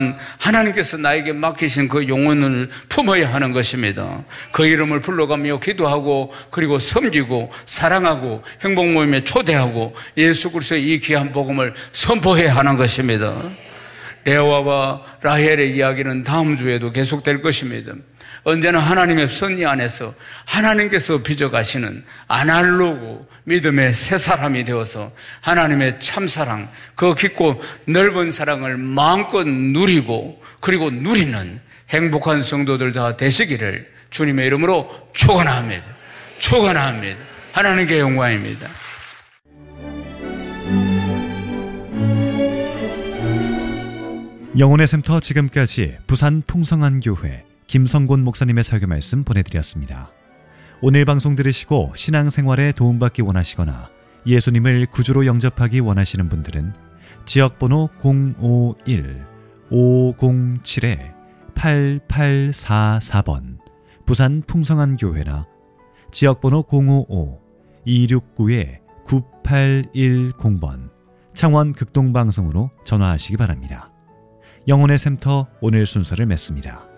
하나님께서 나에게 맡기신 그 영혼을 품어야 하는 것입니다. 그 이름을 불러가며 기도하고 그리고 섬기고 사랑하고 행복 모임에 초대하고 예수 그리스도의 이 귀한 복음을 선포해야 하는 것입니다. 레아와 라헬의 이야기는 다음 주에도 계속될 것입니다. 언제나 하나님의 섭리 안에서 하나님께서 빚어가시는 아날로그 믿음의 새 사람이 되어서 하나님의 참사랑, 그 깊고 넓은 사랑을 마음껏 누리고 그리고 누리는 행복한 성도들 다 되시기를 주님의 이름으로 축원합니다. 축원합니다. 하나님께 영광입니다. 영혼의 샘터, 지금까지 부산 풍성한교회 김성곤 목사님의 설교 말씀 보내드렸습니다. 오늘 방송 들으시고 신앙생활에 도움받기 원하시거나 예수님을 구주로 영접하기 원하시는 분들은 지역번호 051-507-8844번 부산 풍성한교회나 지역번호 055-269-9810번 창원 극동방송으로 전화하시기 바랍니다. 영혼의 샘터 오늘 순서를 맺습니다.